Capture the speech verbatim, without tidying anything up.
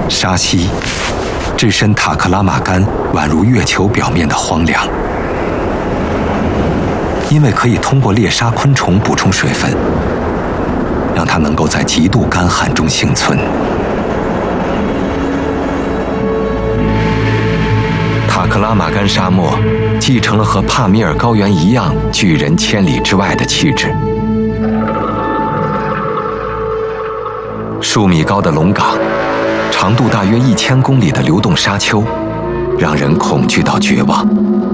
沙溪，置身塔克拉玛干宛如月球表面的荒凉。因为可以通过猎杀昆虫补充水分，让它能够在极度干旱中幸存。塔克拉玛干沙漠继承了和帕米尔高原一样拒人千里之外的气质。数米高的龙岗，长度大约一千公里的流动沙丘，让人恐惧到绝望。